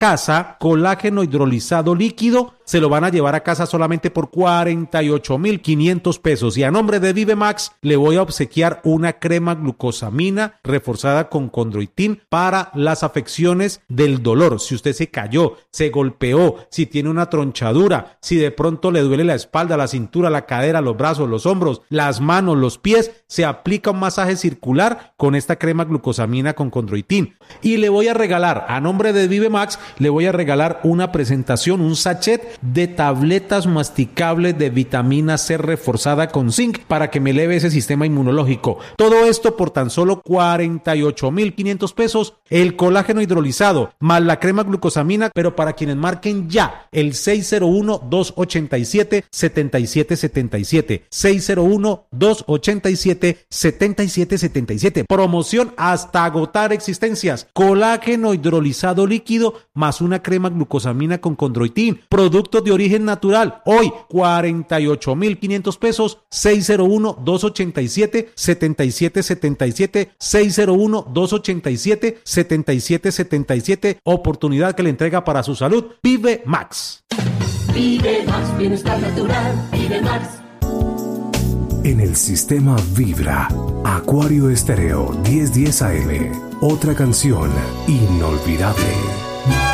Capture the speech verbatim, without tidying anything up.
casa, colágeno hidrolizado líquido, se lo van a llevar a casa solamente por cuarenta y ocho mil quinientos pesos. Y a nombre de Vivemax le voy a obsequiar una crema glucosamina reforzada con condroitin para las afecciones del dolor. Si usted se cayó, se golpeó, si tiene una tronchadura, si de pronto le duele la espalda, la cintura, la cadera, los brazos, los hombros, las manos, los pies, se aplica un masaje circular con esta crema glucosamina con condroitin. Y le voy a regalar, a nombre de Vivemax, le voy a regalar una presentación, un sachet de tabletas masticables de vitamina C reforzada con zinc para que me eleve ese sistema inmunológico. Todo esto por tan solo cuarenta y ocho mil quinientos pesos. El colágeno hidrolizado más la crema glucosamina, pero para quienes marquen ya el seis cero uno, dos ocho siete, siete siete siete siete, seis cero uno, dos ocho siete, siete siete siete siete. Promoción hasta agotar existencias. Colágeno hidrolizado líquido más una crema glucosamina con condroitin. Productos de origen natural. Hoy cuarenta y ocho mil quinientos pesos. seis cero uno, dos ocho siete, siete siete siete siete, seis cero uno, dos ocho siete, siete siete siete siete. Oportunidad que le entrega para su salud Vivemax. Vivemax, bienestar natural. Vivemax. En el sistema Vibra, Acuario Estéreo diez diez A M. Otra canción inolvidable.